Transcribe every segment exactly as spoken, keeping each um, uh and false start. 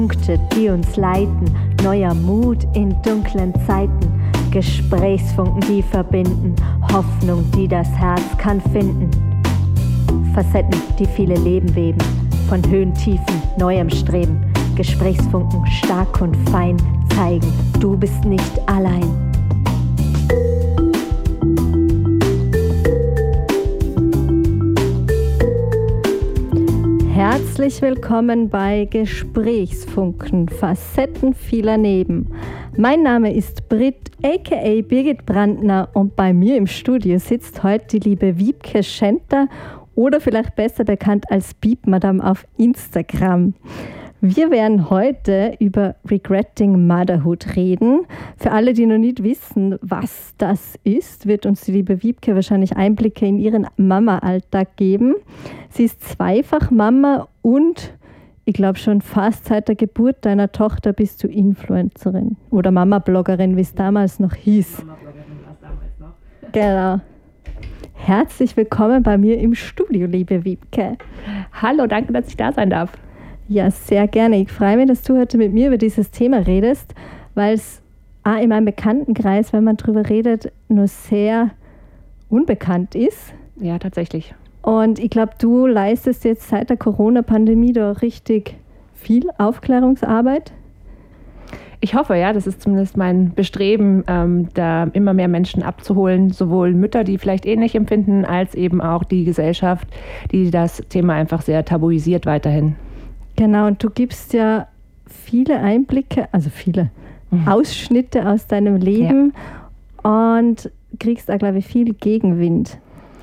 Punkte, die uns leiten, neuer Mut in dunklen Zeiten, Gesprächsfunken, die verbinden, Hoffnung, die das Herz kann finden. Facetten, die viele Leben weben, von Höhen, Tiefen, neuem Streben, Gesprächsfunken stark und fein zeigen, du bist nicht allein. Herzlich willkommen bei Gesprächsfunken, Facetten vieler Neben. Mein Name ist Britt, aka Birgit Brandner, und bei mir im Studio sitzt heute die liebe Wiebke Schenter oder vielleicht besser bekannt als Beep Madame auf Instagram. Wir werden heute über Regretting Motherhood reden. Für alle, die noch nicht wissen, was das ist, wird uns die liebe Wiebke wahrscheinlich Einblicke in ihren Mama-Alltag geben. Sie ist zweifach Mama und ich glaube schon fast seit der Geburt deiner Tochter bist du Influencerin oder Mama-Bloggerin, wie es damals noch hieß. Mama-Bloggerin war es damals noch. Genau. Herzlich willkommen bei mir im Studio, liebe Wiebke. Hallo, danke, dass ich da sein darf. Ja, sehr gerne. Ich freue mich, dass du heute mit mir über dieses Thema redest, weil es auch in meinem Bekanntenkreis, wenn man darüber redet, nur sehr unbekannt ist. Ja, tatsächlich. Und ich glaube, du leistest jetzt seit der Corona-Pandemie da richtig viel Aufklärungsarbeit. Ich hoffe, ja, das ist zumindest mein Bestreben, ähm, da immer mehr Menschen abzuholen, sowohl Mütter, die vielleicht ähnlich empfinden, als eben auch die Gesellschaft, die das Thema einfach sehr tabuisiert weiterhin. Genau, und du gibst ja viele Einblicke, also viele mhm. Ausschnitte aus deinem Leben ja. und kriegst auch, glaube ich, viel Gegenwind.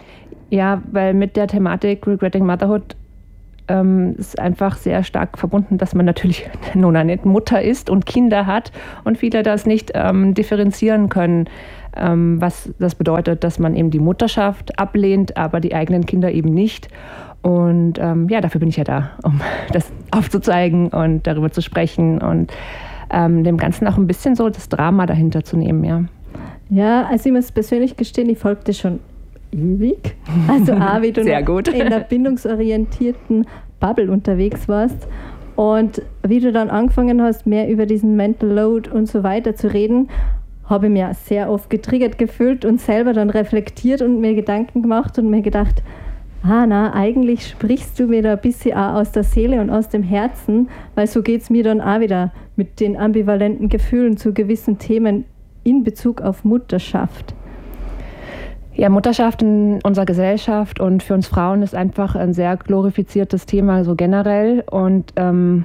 Ja, weil mit der Thematik Regretting Motherhood ähm, ist einfach sehr stark verbunden, dass man natürlich nun eine Mutter ist und Kinder hat und viele das nicht ähm, differenzieren können, ähm, was das bedeutet, dass man eben die Mutterschaft ablehnt, aber die eigenen Kinder eben nicht. Und ähm, ja, dafür bin ich ja da, um das aufzuzeigen und darüber zu sprechen und ähm, dem Ganzen auch ein bisschen so das Drama dahinter zu nehmen, ja. Ja, also ich muss persönlich gestehen, ich folge dir schon ewig. Also auch, wie du Sehr gut. in der bindungsorientierten Bubble unterwegs warst und wie du dann angefangen hast, mehr über diesen Mental Load und so weiter zu reden, habe ich mir sehr oft getriggert gefühlt und selber dann reflektiert und mir Gedanken gemacht und mir gedacht, ah na, eigentlich sprichst du mir da ein bisschen auch aus der Seele und aus dem Herzen, weil so geht es mir dann auch wieder mit den ambivalenten Gefühlen zu gewissen Themen in Bezug auf Mutterschaft. Ja, Mutterschaft in unserer Gesellschaft und für uns Frauen ist einfach ein sehr glorifiziertes Thema, so generell. Und ähm,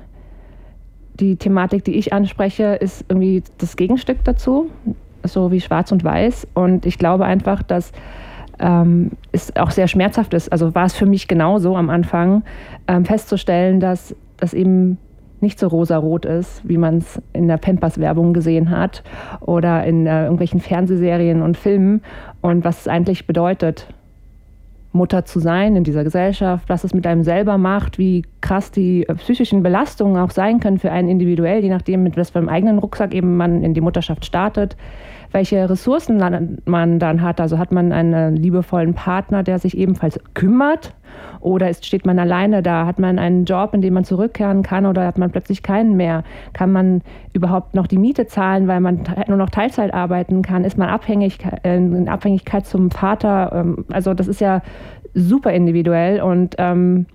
die Thematik, die ich anspreche, ist irgendwie das Gegenstück dazu, so wie schwarz und weiß. Und ich glaube einfach, dass ähm, es auch sehr schmerzhaft ist. Also war es für mich genauso am Anfang, ähm, festzustellen, dass das eben nicht so rosarot ist, wie man es in der Pampers-Werbung gesehen hat oder in äh, irgendwelchen Fernsehserien und Filmen und was es eigentlich bedeutet, Mutter zu sein in dieser Gesellschaft, was es mit einem selber macht, wie krass die äh, psychischen Belastungen auch sein können für einen individuell, je nachdem, mit was für einem eigenen Rucksack eben man in die Mutterschaft startet, welche Ressourcen man dann hat. Also hat man einen liebevollen Partner, der sich ebenfalls kümmert, oder ist, steht man alleine da? Hat man einen Job, in den man zurückkehren kann, oder hat man plötzlich keinen mehr? Kann man überhaupt noch die Miete zahlen, weil man nur noch Teilzeit arbeiten kann? Ist man abhängig, in Abhängigkeit zum Vater? Also das ist ja super individuell und ähm,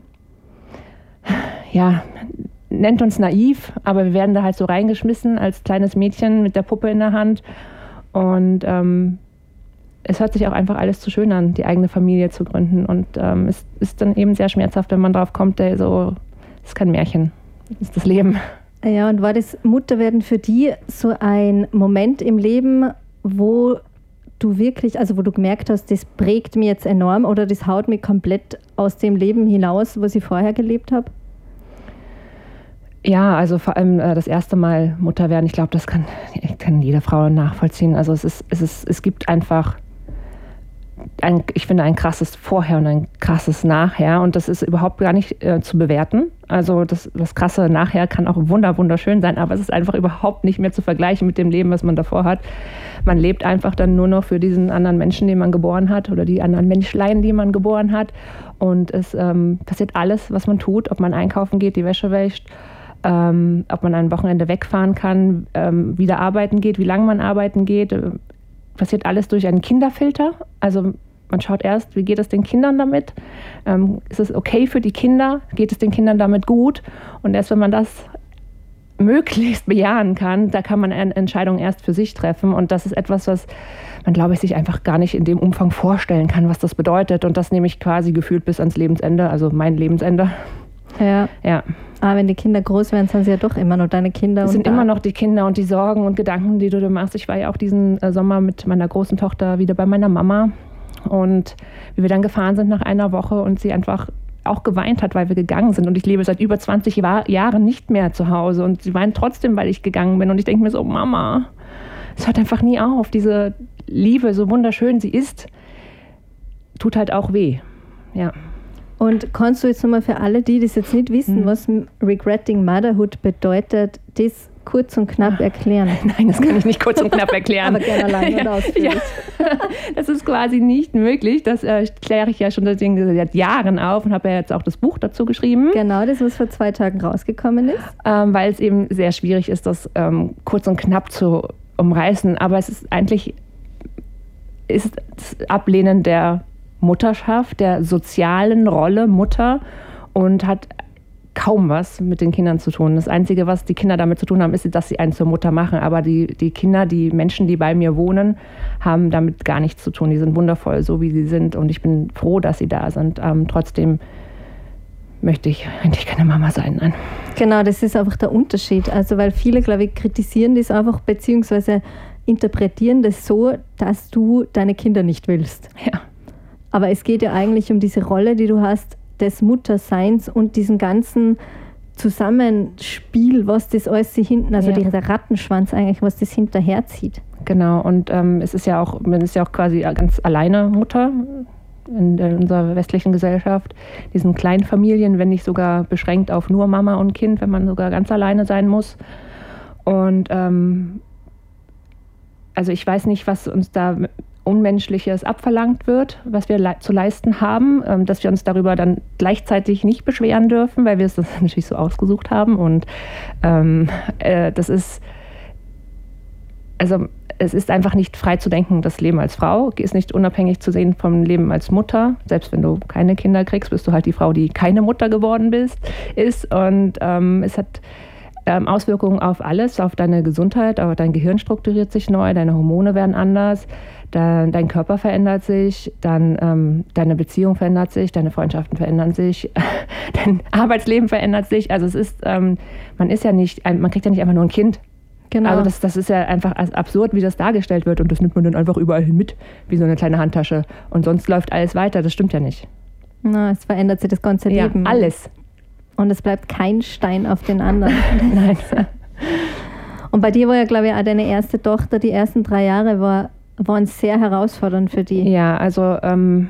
ja, nennt uns naiv, aber wir werden da halt so reingeschmissen als kleines Mädchen mit der Puppe in der Hand. Und ähm, es hört sich auch einfach alles zu schön an, die eigene Familie zu gründen. Und ähm, es ist dann eben sehr schmerzhaft, wenn man drauf kommt, der so, das ist kein Märchen, das ist das Leben. Ja, und war das Mutterwerden für dich so ein Moment im Leben, wo du wirklich, also wo du gemerkt hast, das prägt mich jetzt enorm oder das haut mich komplett aus dem Leben hinaus, was ich vorher gelebt habe? Ja, also vor allem äh, das erste Mal Mutter werden, ich glaube, das kann, kann jede Frau nachvollziehen. Also es ist, es ist, es gibt einfach ein, ich finde, ein krasses Vorher und ein krasses Nachher. Und das ist überhaupt gar nicht äh, zu bewerten. Also das, das krasse Nachher kann auch wunder, wunderschön sein, aber es ist einfach überhaupt nicht mehr zu vergleichen mit dem Leben, was man davor hat. Man lebt einfach dann nur noch für diesen anderen Menschen, den man geboren hat, oder die anderen Menschlein, die man geboren hat. Und es ähm, passiert alles, was man tut, ob man einkaufen geht, die Wäsche wäscht, ähm, ob man ein Wochenende wegfahren kann, ähm, wieder arbeiten geht, wie lange man arbeiten geht. Äh, passiert alles durch einen Kinderfilter. Also man schaut erst, wie geht es den Kindern damit? Ähm, ist es okay für die Kinder? Geht es den Kindern damit gut? Und erst wenn man das möglichst bejahen kann, da kann man eine Entscheidung erst für sich treffen. Und das ist etwas, was man, glaube ich, sich einfach gar nicht in dem Umfang vorstellen kann, was das bedeutet. Und das nehme ich quasi gefühlt bis ans Lebensende, also mein Lebensende. Ja. Ja. Aber wenn die Kinder groß werden, sind sie ja doch immer noch deine Kinder. Es sind immer noch die Kinder und die Sorgen und Gedanken, die du dir machst. Ich war ja auch diesen Sommer mit meiner großen Tochter wieder bei meiner Mama. Und wie wir dann gefahren sind nach einer Woche und sie einfach auch geweint hat, weil wir gegangen sind. Und ich lebe seit über zwanzig Jahren nicht mehr zu Hause. Und sie weint trotzdem, weil ich gegangen bin. Und ich denke mir so, Mama, es hört einfach nie auf. Diese Liebe, so wunderschön sie ist, tut halt auch weh. Ja. Und kannst du jetzt nochmal für alle, die das jetzt nicht wissen, hm. was Regretting Motherhood bedeutet, das kurz und knapp erklären? Nein, das kann ich nicht kurz und knapp erklären. Aber gerne allein und ausführlich. Ja. Das ist quasi nicht möglich. Das äh, kläre ich ja schon seit Jahren auf und habe ja jetzt auch das Buch dazu geschrieben. Genau, das, was vor zwei Tagen rausgekommen ist. Ähm, weil es eben sehr schwierig ist, das ähm, kurz und knapp zu umreißen. Aber es ist eigentlich ist das Ablehnen der Mutterschaft, der sozialen Rolle Mutter und hat kaum was mit den Kindern zu tun. Das Einzige, was die Kinder damit zu tun haben, ist, dass sie einen zur Mutter machen. Aber die, die Kinder, die Menschen, die bei mir wohnen, haben damit gar nichts zu tun. Die sind wundervoll, so wie sie sind. Und ich bin froh, dass sie da sind. Ähm, trotzdem möchte ich eigentlich keine Mama sein. Nein. Genau, das ist einfach der Unterschied. Also, weil viele, glaube ich, kritisieren das einfach, beziehungsweise interpretieren das so, dass du deine Kinder nicht willst. Ja. Aber es geht ja eigentlich um diese Rolle, die du hast, des Mutterseins und diesen ganzen Zusammenspiel, was das alles sich hinten, also ja. der Rattenschwanz eigentlich, was das hinterherzieht. Genau, und ähm, es ist ja auch, man ist ja auch quasi ganz alleine Mutter in, der, in unserer westlichen Gesellschaft. Diesen kleinen Familien, wenn nicht sogar beschränkt auf nur Mama und Kind, wenn man sogar ganz alleine sein muss. Und ähm, also ich weiß nicht, was uns da Unmenschliches abverlangt wird, was wir le- zu leisten haben, ähm, dass wir uns darüber dann gleichzeitig nicht beschweren dürfen, weil wir es das natürlich so ausgesucht haben. Und ähm, äh, das ist, also es ist einfach nicht frei zu denken, das Leben als Frau ist nicht unabhängig zu sehen vom Leben als Mutter. Selbst wenn du keine Kinder kriegst, bist du halt die Frau, die keine Mutter geworden bist, ist. Und ähm, es hat ähm, Auswirkungen auf alles, auf deine Gesundheit, aber dein Gehirn strukturiert sich neu, deine Hormone werden anders. Dann, dein Körper verändert sich, dann ähm, deine Beziehung verändert sich, deine Freundschaften verändern sich, dein Arbeitsleben verändert sich. Also es ist, ähm, man ist ja nicht, man kriegt ja nicht einfach nur ein Kind. Genau. Also das, das ist ja einfach absurd, wie das dargestellt wird und das nimmt man dann einfach überall hin mit, wie so eine kleine Handtasche. Und sonst läuft alles weiter, das stimmt ja nicht. Na, es verändert sich das ganze ja, Leben. Alles. Und es bleibt kein Stein auf den anderen. Nein. Und bei dir war ja, glaube ich, auch deine erste Tochter, die ersten drei Jahre war waren sehr herausfordernd für die. Ja, also ähm,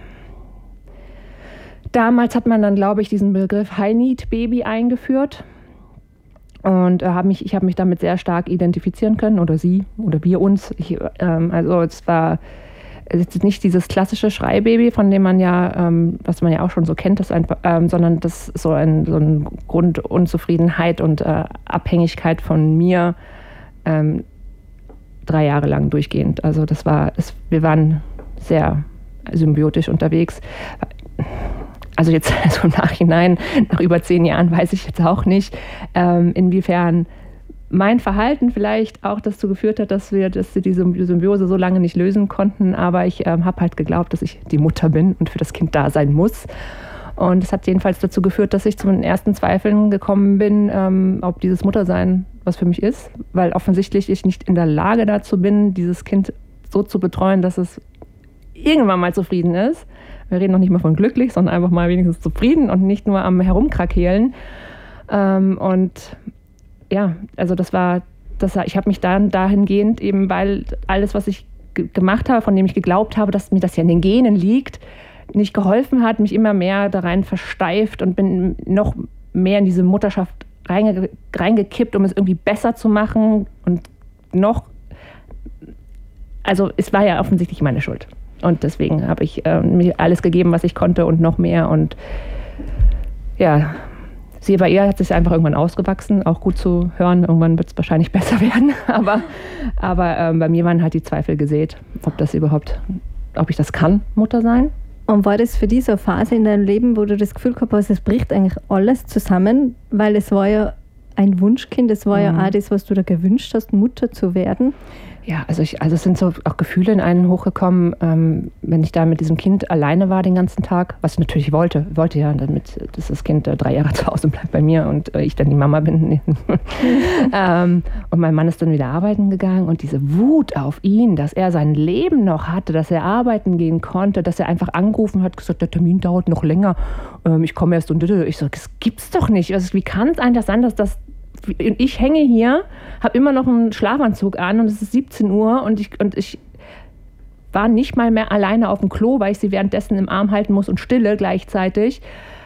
damals hat man dann, glaube ich, diesen Begriff High-Need-Baby eingeführt und äh, hab mich, ich habe mich damit sehr stark identifizieren können oder sie oder wir uns. Ich, ähm, also es war es ist nicht dieses klassische Schreibaby, von dem man ja, ähm, was man ja auch schon so kennt, das einfach, ähm, sondern das ist so ein, so ein Grundunzufriedenheit und äh, Abhängigkeit von mir ähm, drei Jahre lang durchgehend. Also das war, das, wir waren sehr symbiotisch unterwegs. Also jetzt also im Nachhinein, nach über zehn Jahren, weiß ich jetzt auch nicht, ähm, inwiefern mein Verhalten vielleicht auch dazu geführt hat, dass wir, dass wir diese Symbiose so lange nicht lösen konnten. Aber ich ähm, habe halt geglaubt, dass ich die Mutter bin und für das Kind da sein muss. Und es hat jedenfalls dazu geführt, dass ich zu den ersten Zweifeln gekommen bin, ähm, ob dieses Muttersein was für mich ist, weil offensichtlich ich nicht in der Lage dazu bin, dieses Kind so zu betreuen, dass es irgendwann mal zufrieden ist. Wir reden noch nicht mal von glücklich, sondern einfach mal wenigstens zufrieden und nicht nur am Herumkrakeelen. Ähm, und ja, also das war, das, ich habe mich dann dahingehend eben, weil alles, was ich g- gemacht habe, von dem ich geglaubt habe, dass mir das ja in den Genen liegt, nicht geholfen hat, mich immer mehr da rein versteift und bin noch mehr in diese Mutterschaft reinge- reingekippt, um es irgendwie besser zu machen und noch, also es war ja offensichtlich meine Schuld und deswegen habe ich äh, mir alles gegeben, was ich konnte und noch mehr und ja, Sie bei ihr hat sich einfach irgendwann ausgewachsen, auch gut zu hören. Irgendwann wird es wahrscheinlich besser werden. aber aber ähm, bei mir waren halt die Zweifel gesät, ob das überhaupt, ob ich das kann, Mutter sein. Und war das für dich so eine Phase in deinem Leben, wo du das Gefühl gehabt hast, es bricht eigentlich alles zusammen, weil es war ja ein Wunschkind, es war mhm. ja auch das, was du da gewünscht hast, Mutter zu werden? Ja, also, ich, also es sind so auch Gefühle in einen hochgekommen, ähm, wenn ich da mit diesem Kind alleine war den ganzen Tag, was ich natürlich wollte. Ich wollte ja, damit, dass das Kind äh, drei Jahre zu Hause bleibt bei mir und äh, ich dann die Mama bin. ähm, und mein Mann ist dann wieder arbeiten gegangen und diese Wut auf ihn, dass er sein Leben noch hatte, dass er arbeiten gehen konnte, dass er einfach angerufen hat, gesagt, der Termin dauert noch länger, ähm, ich komme erst und ich so, das gibt's doch nicht. Also, wie kann es eigentlich sein, dass das ich hänge hier, habe immer noch einen Schlafanzug an und es ist siebzehn Uhr und ich, und ich war nicht mal mehr alleine auf dem Klo, weil ich sie währenddessen im Arm halten muss und stille gleichzeitig.